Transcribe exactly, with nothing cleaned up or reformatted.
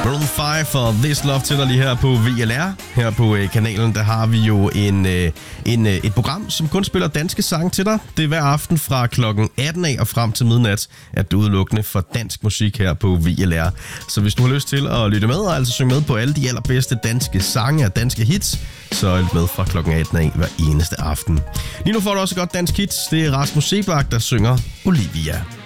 Maroon fem for This Love til dig lige her på V L R. Her på øh, kanalen, der har vi jo en, øh, en, øh, et program, som kun spiller danske sange til dig. Det er hver aften fra klokken atten af og frem til midnat, at du udelukkende for dansk musik her på V L R. Så hvis du har lyst til at lytte med og altså synge med på alle de allerbedste danske sange og danske hits, så lyt med fra klokken atten af hver eneste aften. Lige nu får du også godt dansk hits. Det er Rasmus Seebach, der synger Olivia.